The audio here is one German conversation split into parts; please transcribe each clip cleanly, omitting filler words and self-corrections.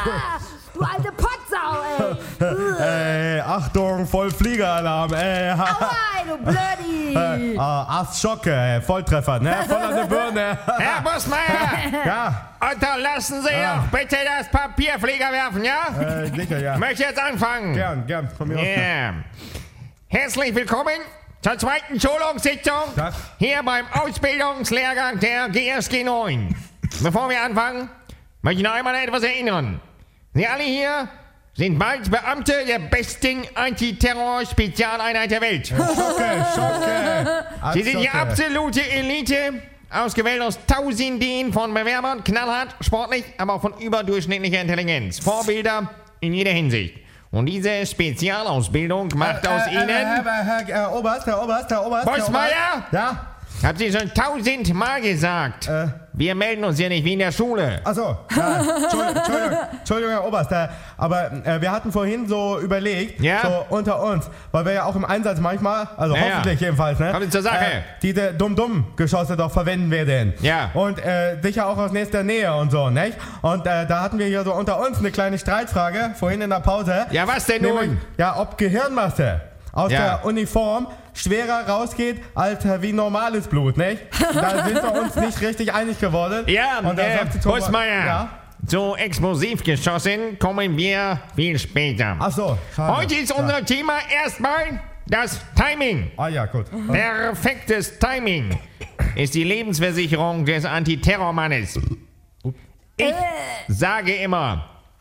Du alte Potsau, ey. Achtung, voll Fliegeralarm, Aua, du Blödi. Astschocke, Volltreffer, ne? Voll an der Birne. Herr Bussmeier, Ja, unterlassen Sie doch bitte das Papierflieger werfen, ja? sicher, ja. Ich möchte jetzt anfangen. Gern, von mir aus. Ja. Herzlich willkommen zur zweiten Schulungssitzung Tag. hier beim Ausbildungslehrgang der GSG 9. Bevor wir anfangen, möchte ich noch einmal an etwas erinnern. Sie alle hier sind bald Beamte der besten Antiterror-Spezialeinheit der Welt. Schocke. Sie sind die absolute Elite, ausgewählt aus Tausenden von Bewerbern, knallhart, sportlich, aber auch von überdurchschnittlicher Intelligenz. Vorbilder in jeder Hinsicht. Und diese Spezialausbildung macht aus Ihnen... Herr Oberst. Bussmeier! Ja? Hab Sie schon 1000-mal gesagt. Wir melden uns hier nicht wie in der Schule. Achso, ja, Entschuldigung, Herr Oberst, aber wir hatten vorhin so überlegt, Ja? so unter uns, weil wir ja auch im Einsatz manchmal, also Ja, hoffentlich jedenfalls, ne? Kommt zur Sache. Diese Dumm-Dumm-Geschosse doch verwenden werden. Ja. Und sicher auch aus nächster Nähe und so, nicht? Und da hatten wir hier so unter uns eine kleine Streitfrage, vorhin in der Pause. Ja, was denn Nämlich, nun? ja, ob Gehirnmasse aus Ja. der Uniform schwerer rausgeht als wie normales Blut, nicht? Da sind wir uns nicht richtig einig geworden. Ja, und da sagt die Thomas- Bussmeier. Ja? Zu Explosivgeschossen kommen wir viel später. Ach so, schade. Heute ist unser Thema erstmal das Timing. Ah ja, gut. Perfektes Timing ist die Lebensversicherung des Antiterrormannes. Ich sage immer,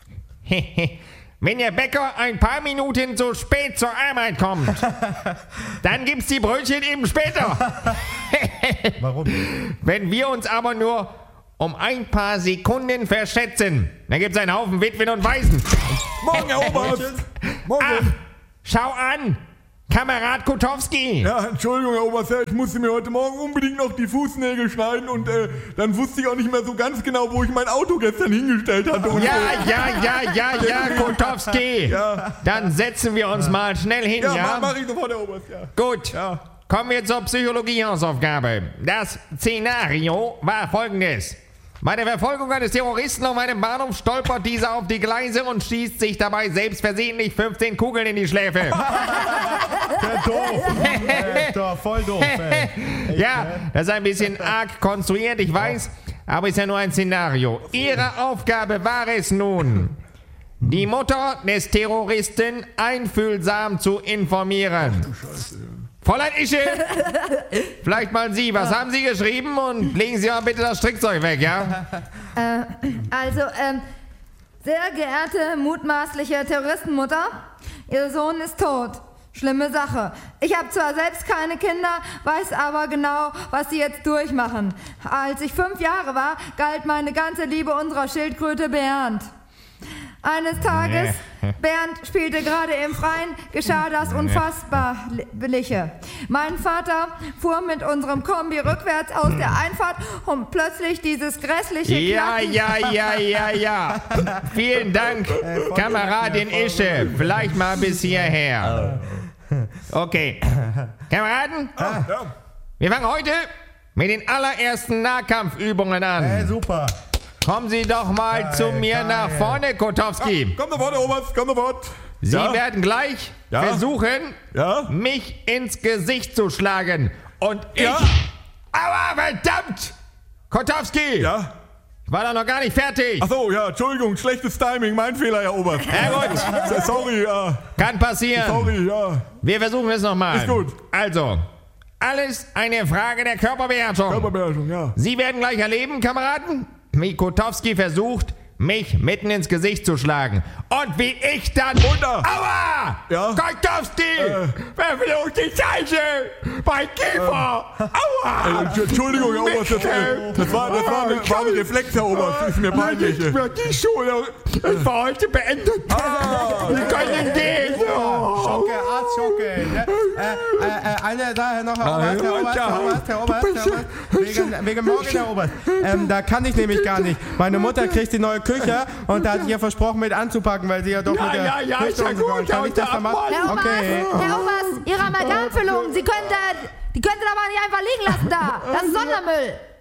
wenn der Bäcker ein paar Minuten zu spät zur Arbeit kommt, dann gibt's die Brötchen eben später. Warum? Wenn wir uns aber nur um ein paar Sekunden verschätzen, dann gibt's einen Haufen Witwen und Waisen. Morgen, Herr Oberst. Ach, Morgen. schau an, Kamerad Kotowski. Ja, Entschuldigung, Herr Oberst, ich musste mir heute Morgen unbedingt noch die Fußnägel schneiden und dann wusste ich auch nicht mehr so ganz genau, wo ich mein Auto gestern hingestellt hatte. Und Ja, Kotowski. Ja. Dann setzen wir uns mal schnell hin, Ja, ja? mach ich sofort, Herr Oberst, ja. Gut, kommen wir zur Psychologie-Hausaufgabe. Das Szenario war folgendes. Bei der Verfolgung eines Terroristen auf einem Bahnhof stolpert dieser auf die Gleise und schießt sich dabei selbst versehentlich 15 Kugeln in die Schläfe. Der doof. Doch, voll doof. Ey. Ja, das ist ein bisschen arg konstruiert, ich weiß, aber ist ja nur ein Szenario. Ihre Aufgabe war es nun, die Mutter des Terroristen einfühlsam zu informieren. Fräulein Ische, vielleicht mal Sie, was haben Sie geschrieben und legen Sie mal bitte das Strickzeug weg, ja? Sehr geehrte mutmaßliche Terroristenmutter, Ihr Sohn ist tot. Schlimme Sache. Ich habe zwar selbst keine Kinder, weiß aber genau, was sie jetzt durchmachen. Als ich 5 Jahre war, galt meine ganze Liebe unserer Schildkröte Bernd. Eines Tages, Bernd spielte gerade im Freien, geschah das Unfassbarliche. Mein Vater fuhr mit unserem Kombi rückwärts aus der Einfahrt und plötzlich dieses grässliche Knacken. Ja. Vielen Dank, Kameradin Ische. Vielleicht mal bis hierher. Okay. Kameraden, wir fangen heute mit den allerersten Nahkampfübungen an. Super. Kommen Sie doch mal zu mir nach vorne, Kotowski. Komm sofort, Herr Oberst, komm sofort. Sie werden gleich versuchen, Ja? mich ins Gesicht zu schlagen. Und ich... Ja. Aua, verdammt! Kotowski! Ja? Ich war doch noch gar nicht fertig. Ach so, ja, Entschuldigung, schlechtes Timing, mein Fehler, Herr Oberst. Ja, gut. Sorry, ja. Kann passieren. Sorry, ja. Wir versuchen es nochmal. Ist gut. Also, alles eine Frage der Körperbeherrschung. Körperbeherrschung, ja. Sie werden gleich erleben, Kameraden, wie Kotowski versucht, mich mitten ins Gesicht zu schlagen. Und wie ich dann... Aua! Ja? Kotowski! Verflucht die Scheiße! Mein Kiefer! Aua! Entschuldigung, Herr Oberst, das war ein Reflex, Herr Oberst. Ist mir peinlich. Die Schule ist für heute beendet. Wir können gehen. Schocke, Artschocke. Ne? Eine Sache noch, Herr Oberst. Wegen morgen, Herr Oberst. Da kann ich nämlich gar nicht. Meine Mutter kriegt die neue Küche und da hatte ich ihr versprochen mit anzupacken, weil sie ja doch mit der Küche ist ja gut. Kann ich das dann machen? Herr Oberst, Okay. Herr Oberst, Ihre Amalgamfüllung, die könnte aber nicht einfach liegen lassen da. Das ist Sondermüll.